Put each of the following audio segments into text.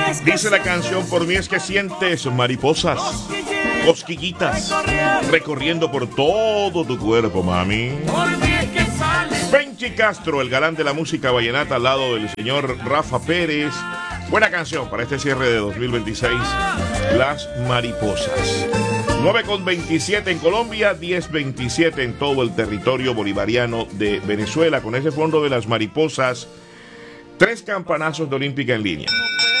Dice la canción, por mí es que sientes mariposas, cosquillitas, recorriendo por todo tu cuerpo, mami. Benchi Castro, el galán de la música vallenata, al lado del señor Rafa Pérez. Buena canción para este cierre de 2026, Las Mariposas. 9:27 en Colombia, 10:27 en todo el territorio bolivariano de Venezuela. Con ese fondo de Las Mariposas, 3 campanazos de Olímpica en línea.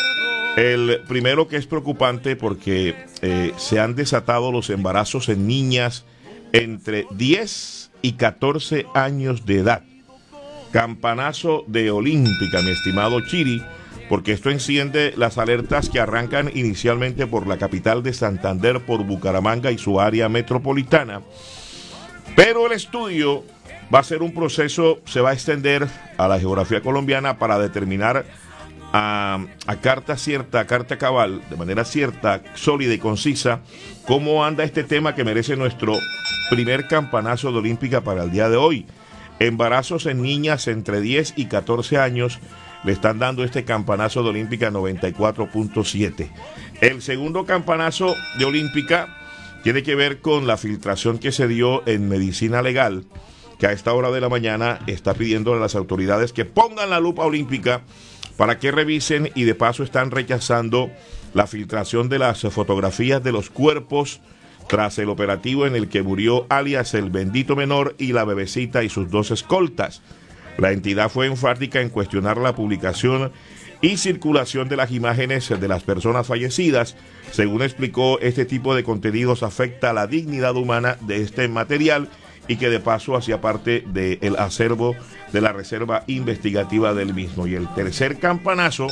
El primero, que es preocupante porque se han desatado los embarazos en niñas entre 10 y 14 años de edad. Campanazo de Olímpica, mi estimado Chiri, porque esto enciende las alertas que arrancan inicialmente por la capital de Santander, por Bucaramanga y su área metropolitana. Pero el estudio va a ser un proceso, se va a extender a la geografía colombiana para determinar a carta cierta, a carta cabal, de manera cierta, sólida y concisa, cómo anda este tema que merece nuestro primer campanazo de Olímpica para el día de hoy. Embarazos en niñas entre 10 y 14 años le están dando este campanazo de Olímpica 94.7. El segundo campanazo de Olímpica tiene que ver con la filtración que se dio en Medicina Legal, que a esta hora de la mañana está pidiendo a las autoridades que pongan la lupa olímpica para que revisen, y de paso están rechazando la filtración de las fotografías de los cuerpos tras el operativo en el que murió alias el bendito menor y la bebecita y sus 2 escoltas. La entidad fue enfática en cuestionar la publicación y circulación de las imágenes de las personas fallecidas. Según explicó, este tipo de contenidos afecta la dignidad humana de este material y que de paso hacía parte del acervo de la reserva investigativa del mismo. Y el tercer campanazo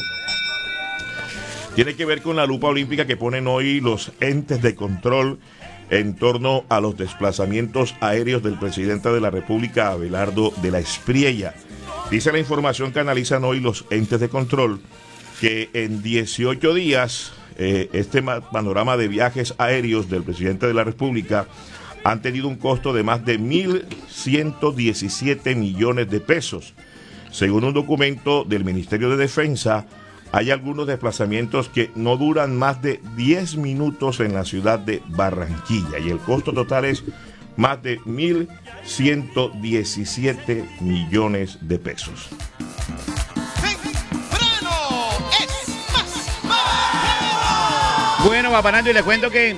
tiene que ver con la lupa olímpica que ponen hoy los entes de control en torno a los desplazamientos aéreos del presidente de la República, Abelardo de la Espriella. Dice la información que analizan hoy los entes de control que en 18 días este panorama de viajes aéreos del presidente de la República han tenido un costo de más de 1.117 millones de pesos. Según un documento del Ministerio de Defensa, hay algunos desplazamientos que no duran más de 10 minutos en la ciudad de Barranquilla y el costo total es más de 1.117 millones de pesos. Bueno, Papanando, y le cuento que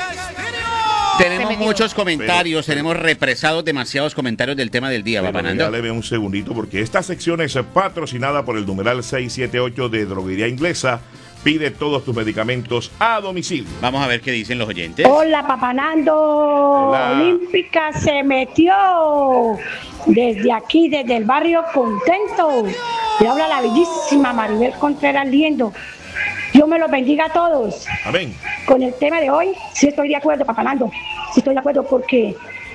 tenemos muchos comentarios, tenemos represados demasiados comentarios del tema del día, Papanando. Dale un segundito, porque esta sección es patrocinada por el numeral 678 de Droguería Inglesa. Pide todos tus medicamentos a domicilio. Vamos a ver qué dicen los oyentes. Hola, Papanando. Hola. Olímpica se metió desde aquí, desde el barrio Contento. Le habla la bellísima Maribel Contreras Liendo. Dios me los bendiga a todos. Amén. Con el tema de hoy, sí estoy de acuerdo, Papanando. Sí estoy de acuerdo porque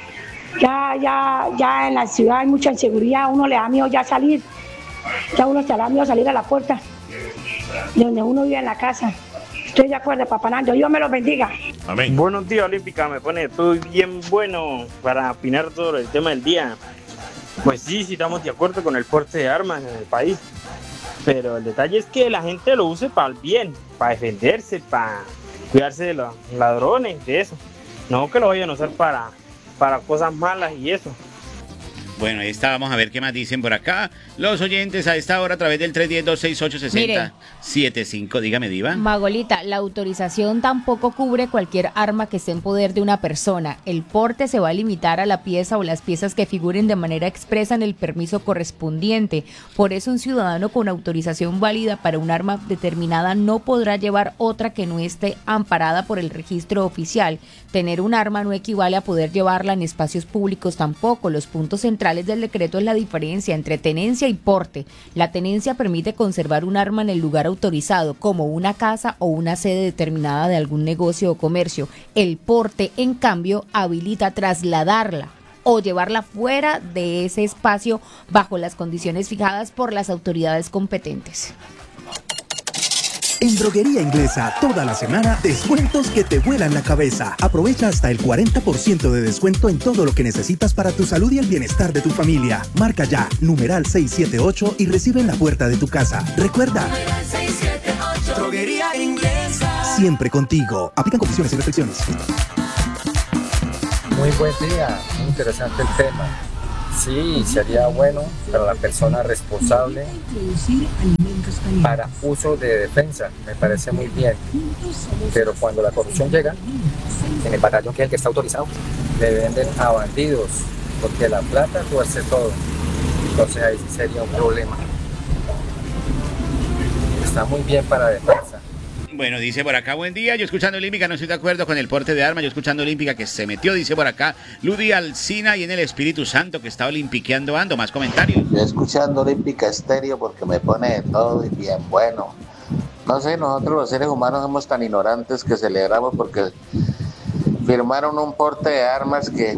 ya en la ciudad hay mucha inseguridad. Uno le da miedo ya salir. Ya uno se da miedo salir a la puerta de donde uno vive en la casa. Estoy de acuerdo, Papanando. Dios me los bendiga. Amén. Buenos días, Olímpica. Me pone todo bien bueno para opinar sobre el tema del día. Pues sí, estamos de acuerdo con el porte de armas en el país. Pero el detalle es que la gente lo use para el bien, para defenderse, para cuidarse de los ladrones, de eso. No que lo vayan a usar para cosas malas y eso. Bueno, ahí está, vamos a ver qué más dicen por acá. Los oyentes a esta hora a través del 310-268-6075. Dígame, Diva. Magolita, la autorización tampoco cubre cualquier arma que esté en poder de una persona. El porte se va a limitar a la pieza o las piezas que figuren de manera expresa en el permiso correspondiente. Por eso un ciudadano con autorización válida para un arma determinada no podrá llevar otra que no esté amparada por el registro oficial. Tener un arma no equivale a poder llevarla en espacios públicos tampoco. Los puntos centrales del decreto es la diferencia entre tenencia y porte. La tenencia permite conservar un arma en el lugar autorizado, como una casa o una sede determinada de algún negocio o comercio. El porte, en cambio, habilita trasladarla o llevarla fuera de ese espacio bajo las condiciones fijadas por las autoridades competentes. En Droguería Inglesa, toda la semana, descuentos que te vuelan la cabeza. Aprovecha hasta el 40% de descuento en todo lo que necesitas para tu salud y el bienestar de tu familia. Marca ya, numeral 678 y recibe en la puerta de tu casa. Recuerda, 678. Droguería siempre contigo. Aplican condiciones y restricciones. Muy buen día, muy interesante el tema. Sí, sería bueno para la persona responsable para uso de defensa, me parece muy bien. Pero cuando la corrupción llega, en el batallón que es el que está autorizado, le venden a bandidos, porque la plata tuerce todo. Entonces ahí sí sería un problema. Está muy bien para defensa. Bueno, dice por acá, buen día, yo escuchando Olímpica no estoy de acuerdo con el porte de armas, yo escuchando Olímpica que se metió, dice por acá, Ludi Alcina y en el Espíritu Santo que está olimpiqueando ando, más comentarios. Yo escuchando Olímpica Estéreo porque me pone de todo y bien bueno. No sé, nosotros los seres humanos somos tan ignorantes que celebramos porque firmaron un porte de armas que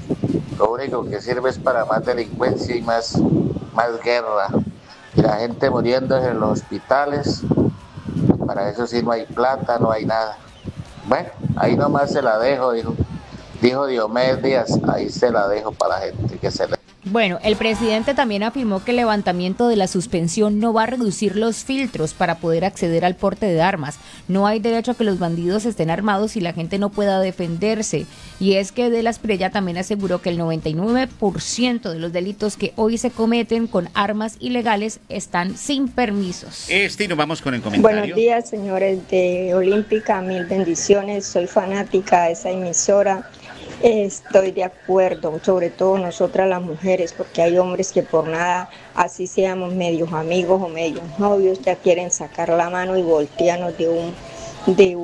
lo único que sirve es para más delincuencia y más guerra. Y la gente muriéndose en los hospitales. Para eso sí no hay plata, no hay nada. Bueno, ahí nomás se la dejo, dijo Diomedes Díaz, ahí se la dejo para la gente que se le... Bueno, el presidente también afirmó que el levantamiento de la suspensión no va a reducir los filtros para poder acceder al porte de armas. No hay derecho a que los bandidos estén armados y la gente no pueda defenderse. Y es que De la Espriella también aseguró que el 99% de los delitos que hoy se cometen con armas ilegales están sin permisos. Y nos vamos con el comentario. Buenos días, señores de Olímpica, mil bendiciones. Soy fanática de esa emisora. Estoy de acuerdo, sobre todo nosotras las mujeres, porque hay hombres que por nada, así seamos medios amigos o medios novios, ya quieren sacar la mano y voltearnos de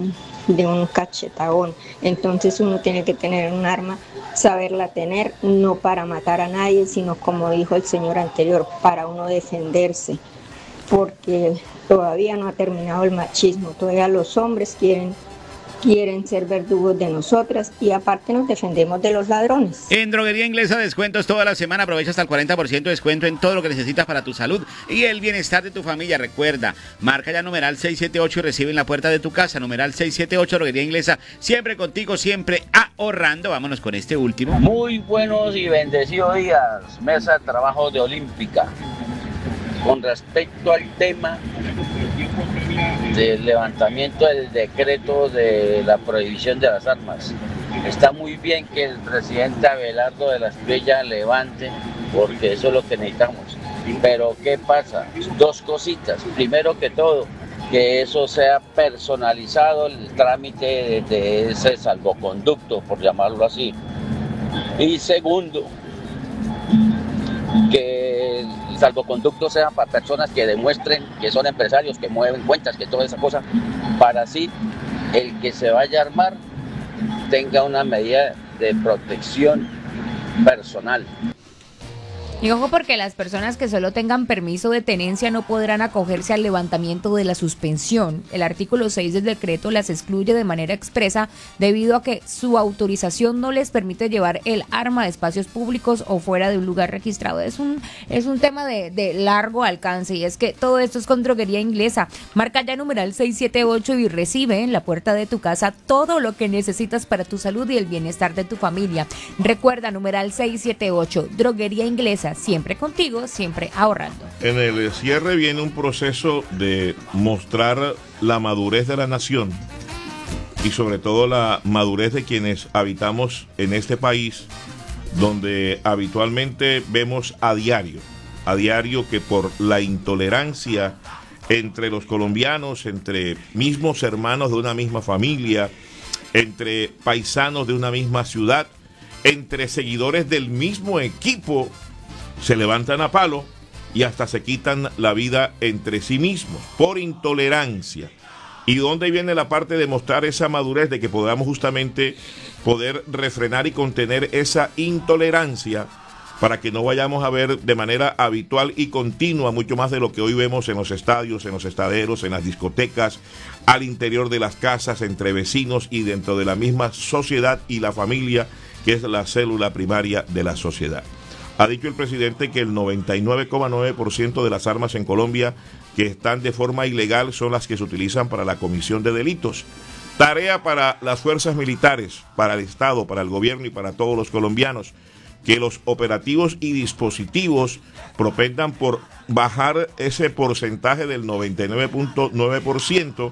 un cachetadón. Entonces uno tiene que tener un arma, saberla tener, no para matar a nadie, sino como dijo el señor anterior, para uno defenderse, porque todavía no ha terminado el machismo, todavía los hombres quieren ser verdugos de nosotras y aparte nos defendemos de los ladrones. En Droguería Inglesa descuentos toda la semana, aprovecha hasta el 40% de descuento en todo lo que necesitas para tu salud y el bienestar de tu familia. Recuerda, marca ya numeral 678 y recibe en la puerta de tu casa, numeral 678 Droguería Inglesa, siempre contigo, siempre ahorrando. Vámonos con este último. Muy buenos y bendecidos días, mesa de trabajo de Olímpica. Con respecto al tema del levantamiento del decreto de la prohibición de las armas, está muy bien que el presidente Abelardo de la Espriella levante, porque eso es lo que necesitamos. Pero ¿qué pasa? Dos cositas. Primero que todo, que eso sea personalizado, el trámite de ese salvoconducto, por llamarlo así. Y segundo, que el salvoconducto sea para personas que demuestren que son empresarios, que mueven cuentas, que toda esa cosa, para así el que se vaya a armar tenga una medida de protección personal. Y ojo, porque las personas que solo tengan permiso de tenencia no podrán acogerse al levantamiento de la suspensión. El artículo 6 del decreto las excluye de manera expresa debido a que su autorización no les permite llevar el arma a espacios públicos o fuera de un lugar registrado. Es un tema de largo alcance y es que todo esto es con Droguería Inglesa. Marca ya numeral 678 y recibe en la puerta de tu casa todo lo que necesitas para tu salud y el bienestar de tu familia. Recuerda, numeral 678, Droguería Inglesa. Siempre contigo, siempre ahorrando. En el cierre viene un proceso de mostrar la madurez de la nación y sobre todo la madurez de quienes habitamos en este país, donde habitualmente vemos a diario que por la intolerancia entre los colombianos, entre mismos hermanos de una misma familia, entre paisanos de una misma ciudad, entre seguidores del mismo equipo, se levantan a palo y hasta se quitan la vida entre sí mismos por intolerancia. ¿Y dónde viene la parte de mostrar esa madurez de que podamos justamente poder refrenar y contener esa intolerancia para que no vayamos a ver de manera habitual y continua mucho más de lo que hoy vemos en los estadios, en los estaderos, en las discotecas, al interior de las casas, entre vecinos y dentro de la misma sociedad y la familia, que es la célula primaria de la sociedad? Ha dicho el presidente que el 99,9% de las armas en Colombia que están de forma ilegal son las que se utilizan para la comisión de delitos. Tarea para las fuerzas militares, para el Estado, para el gobierno y para todos los colombianos, que los operativos y dispositivos propendan por bajar ese porcentaje del 99,9%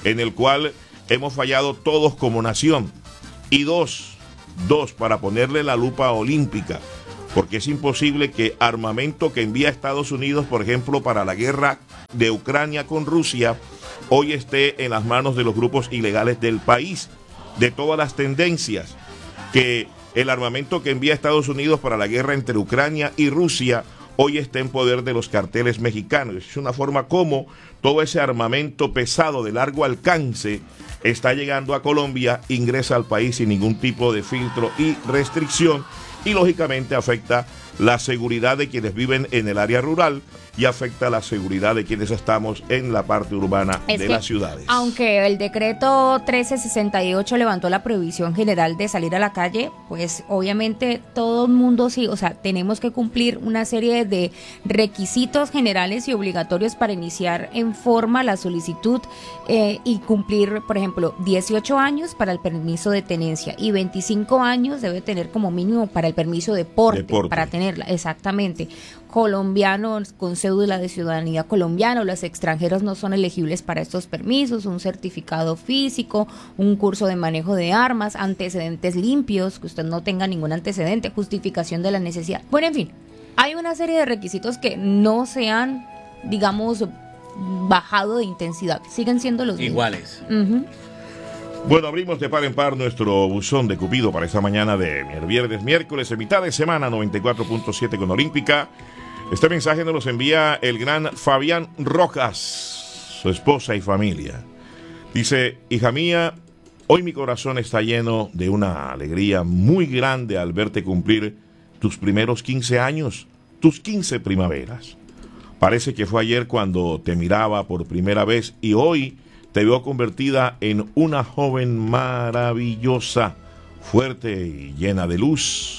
en el cual hemos fallado todos como nación. Y dos, para ponerle la lupa olímpica, porque es imposible que armamento que envía Estados Unidos, por ejemplo, para la guerra de Ucrania con Rusia, hoy esté en las manos de los grupos ilegales del país, de todas las tendencias, que el armamento que envía Estados Unidos para la guerra entre Ucrania y Rusia hoy está en poder de los carteles mexicanos. Es una forma como todo ese armamento pesado de largo alcance está llegando a Colombia, ingresa al país sin ningún tipo de filtro y restricción, y lógicamente afecta la seguridad de quienes viven en el área rural y afecta la seguridad de quienes estamos en la parte urbana de las ciudades. Aunque el decreto 1368 levantó la prohibición general de salir a la calle, pues obviamente todo el mundo sí, o sea, tenemos que cumplir una serie de requisitos generales y obligatorios para iniciar en forma la solicitud y cumplir, por ejemplo, 18 años para el permiso de tenencia y 25 años debe tener como mínimo para el permiso de porte. Para tenerla, exactamente. Colombianos con cédula de ciudadanía colombiana, los extranjeros no son elegibles para estos permisos, un certificado físico, un curso de manejo de armas, antecedentes limpios, que usted no tenga ningún antecedente, justificación de la necesidad. Bueno, en fin, hay una serie de requisitos que no se han, digamos, bajado de intensidad, siguen siendo los iguales. Bueno, abrimos de par en par nuestro buzón de Cupido para esta mañana de viernes, miércoles, en mitad de semana, 94.7 con Olímpica. Este mensaje nos lo envía el gran Fabián Rojas, su esposa y familia. Dice: hija mía, hoy mi corazón está lleno de una alegría muy grande al verte cumplir tus primeros 15 años, tus 15 primaveras. Parece que fue ayer cuando te miraba por primera vez y hoy te veo convertida en una joven maravillosa, fuerte y llena de luz.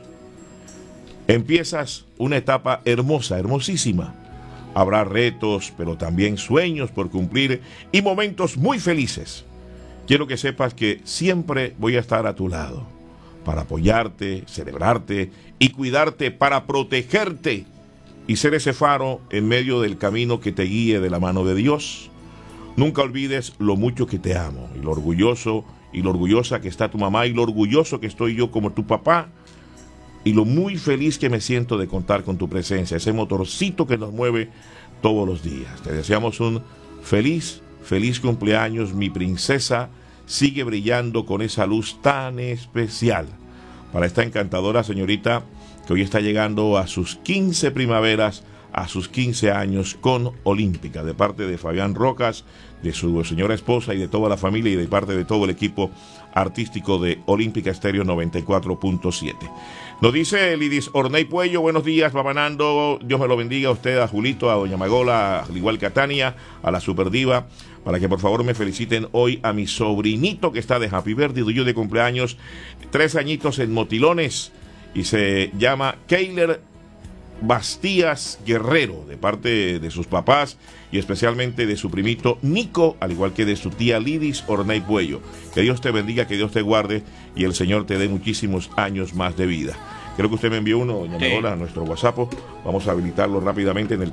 Empiezas una etapa hermosa, hermosísima. Habrá retos, pero también sueños por cumplir y momentos muy felices. Quiero que sepas que siempre voy a estar a tu lado, para apoyarte, celebrarte y cuidarte, para protegerte y ser ese faro en medio del camino que te guíe de la mano de Dios. Nunca olvides lo mucho que te amo y lo orgulloso y lo orgullosa que está tu mamá y lo orgulloso que estoy yo como tu papá y lo muy feliz que me siento de contar con tu presencia, ese motorcito que nos mueve todos los días. Te deseamos un feliz cumpleaños, mi princesa. Sigue brillando con esa luz tan especial para esta encantadora señorita que hoy está llegando a sus 15 primaveras, a sus 15 años con Olímpica, de parte de Fabián Rojas, de su señora esposa y de toda la familia y de parte de todo el equipo artístico de Olímpica Estéreo 94.7. Nos dice Lidis Orney Puello: buenos días, Babanando, Dios me lo bendiga a usted, a Julito, a Doña Magola, al igual que a Tania, a la Superdiva, para que por favor me feliciten hoy a mi sobrinito que está de Happy Birthday, yo de cumpleaños, 3 añitos en Motilones, y se llama Keiler Bastías Guerrero, de parte de sus papás y especialmente de su primito Nico, al igual que de su tía Lidis Orney Puello. Que Dios te bendiga, que Dios te guarde y el Señor te dé muchísimos años más de vida. Creo que usted me envió uno, doña Marola, a nuestro WhatsApp. Vamos a habilitarlo rápidamente en el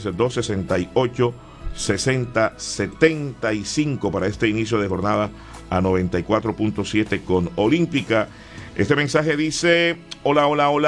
310-268-6075 para este inicio de jornada a 94.7 con Olímpica. Este mensaje dice: hola,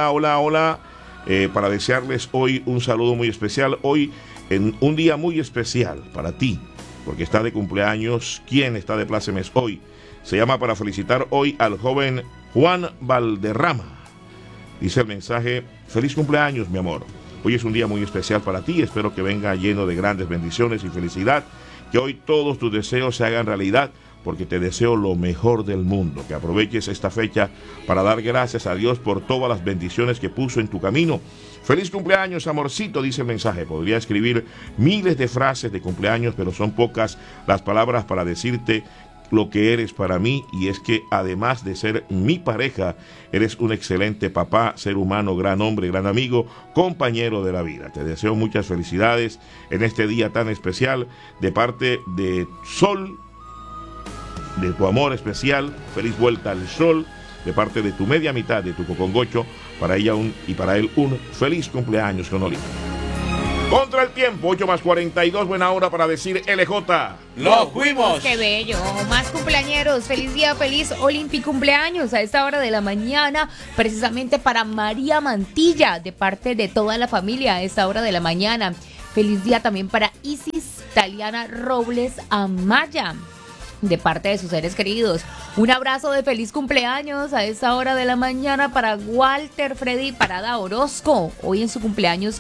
para desearles hoy un saludo muy especial, hoy en un día muy especial para ti, porque está de cumpleaños. ¿Quién está de plácemes hoy? Se llama para felicitar hoy al joven Juan Valderrama. Dice el mensaje: feliz cumpleaños, mi amor. Hoy es un día muy especial para ti, espero que venga lleno de grandes bendiciones y felicidad, que hoy todos tus deseos se hagan realidad, porque te deseo lo mejor del mundo, que aproveches esta fecha para dar gracias a Dios por todas las bendiciones que puso en tu camino. Feliz cumpleaños, amorcito, dice el mensaje. Podría escribir miles de frases de cumpleaños, pero son pocas las palabras para decirte lo que eres para mí, y es que además de ser mi pareja, eres un excelente papá, ser humano, gran hombre, gran amigo, compañero de la vida. Te deseo muchas felicidades en este día tan especial de parte de Sol, de tu amor especial. Feliz vuelta al sol de parte de tu media mitad, de tu cocongocho, para ella y para él un feliz cumpleaños con Olímpica. Contra el tiempo, 8 más 42, buena hora para decir LJ. ¡Lo fuimos! ¡Qué bello! Más cumpleañeros. Feliz día, feliz Olimpi cumpleaños a esta hora de la mañana, precisamente para María Mantilla, de parte de toda la familia a esta hora de la mañana. Feliz día también para Isis Taliana Robles Amaya, de parte de sus seres queridos. Un abrazo de feliz cumpleaños a esta hora de la mañana para Walter Freddy Parada Orozco, hoy en su cumpleaños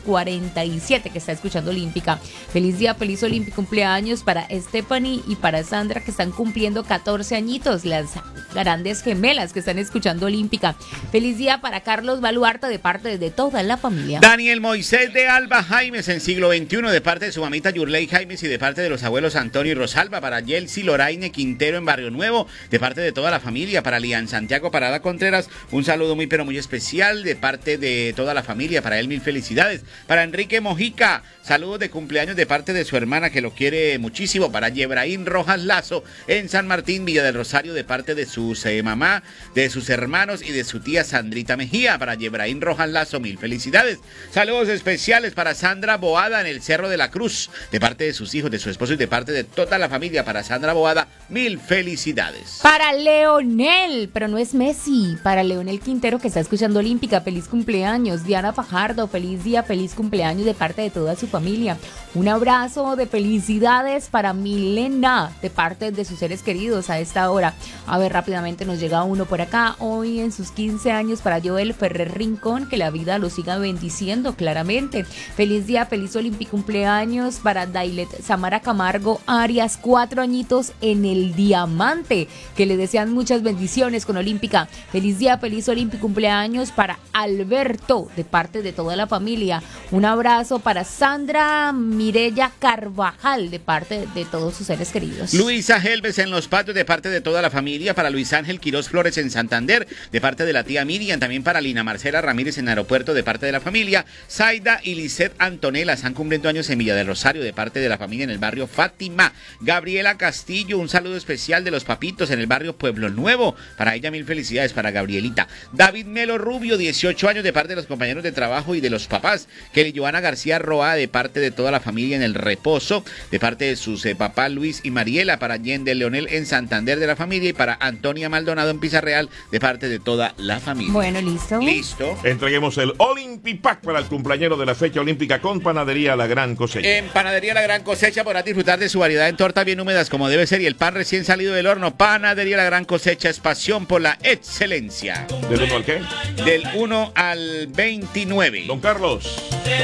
47, que está escuchando Olímpica. Feliz día, feliz Olímpico cumpleaños para Stephanie y para Sandra, que están cumpliendo 14 añitos, las grandes gemelas que están escuchando Olímpica. Feliz día para Carlos Baluarte, de parte de toda la familia. Daniel Moisés de Alba Jaimes, en siglo XXI, de parte de su mamita Yurley Jaimes y de parte de los abuelos Antonio y Rosalba. Para Yelsi Loraine Quintero en Barrio Nuevo, de parte de toda la familia. Para Lian Santiago Parada Contreras, un saludo muy pero muy especial de parte de toda la familia. Para él, mil felicidades. Para Enrique Mojica, saludos de cumpleaños de parte de su hermana, que lo quiere muchísimo. Para Yebraín Rojas Lazo en San Martín, Villa del Rosario, de parte de sus mamá, de sus hermanos y de su tía Sandrita Mejía. Para Yebraín Rojas Lazo, mil felicidades. Saludos especiales para Sandra Boada en el Cerro de la Cruz, de parte de sus hijos, de su esposo y de parte de toda la familia. Para Sandra Boada, mil felicidades. Para Leonel, pero no es Messi, para Leonel Quintero, que está escuchando Olímpica, feliz cumpleaños. Diana Fajardo, feliz día, feliz cumpleaños de parte de toda su familia. Un abrazo de felicidades para Milena, de parte de sus seres queridos a esta hora. A ver, rápidamente nos llega uno por acá, hoy en sus 15 años para Joel Ferrer Rincón, que la vida lo siga bendiciendo claramente. Feliz día, feliz Olímpico cumpleaños para Dailet Samara Camargo Arias, 4 añitos en el Diamante, que le desean muchas bendiciones con Olímpica. Feliz día, feliz Olímpico cumpleaños para Alberto, de parte de toda la familia. Un abrazo para Sandra Mirella Carvajal, de parte de todos sus seres queridos. Luisa Helves en Los Patios, de parte de toda la familia. Para Luis Ángel Quirós Flores en Santander, de parte de la tía Miriam. También para Lina Marcela Ramírez en Aeropuerto, de parte de la familia. Zaida y Lisette Antonella están cumpliendo años en Villa del Rosario, de parte de la familia en el barrio Fátima. Gabriela Castillo, un saludo especial de los papitos en el barrio Pueblo Nuevo. Para ella, mil felicidades para Gabrielita. David Melo Rubio, 18 años, de parte de los compañeros de trabajo y de los papás. Kelly Joana García Roa, de parte de toda la familia en el Reposo, de parte de sus papás Luis y Mariela. Para Yende Leonel en Santander, de la familia. Y para Antonia Maldonado en Pizarreal, de parte de toda la familia. Bueno, listo. Listo. Entreguemos el Olympic Pack para el cumpleañero de la fecha olímpica con Panadería La Gran Cosecha. En Panadería La Gran Cosecha podrás disfrutar de su variedad en tortas bien húmedas como debe ser y el pan recién salido del horno. Panadería La Gran Cosecha es pasión por la excelencia. ¿Del 1 al qué? Del 1 al 29. Don Carlos.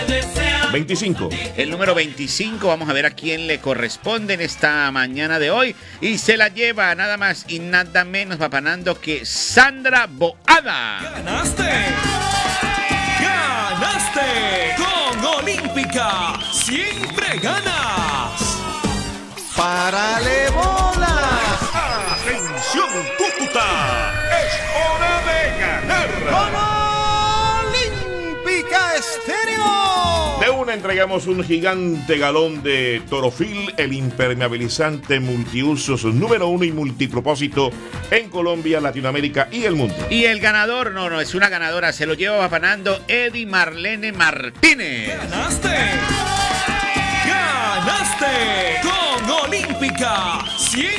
25. El número 25, vamos a ver a quién le corresponde en esta mañana de hoy. Y se la lleva nada más y nada menos, papanando, que Sandra Boada. ¡Ganaste! ¡Ganaste! Con Olímpica siempre ganas. ¡Párale bolas! ¡Atención, Cúcuta! ¡Es hora de ganar! ¡Con Olímpica Estéreo! De una entregamos un gigante galón de Torofil, el impermeabilizante multiusos número 1 y multipropósito en Colombia, Latinoamérica y el mundo. Y el ganador, no, es una ganadora, se lo lleva papanando Eddie Marlene Martínez. ¡Ganaste! ¡Ganaste! Con Olímpica siempre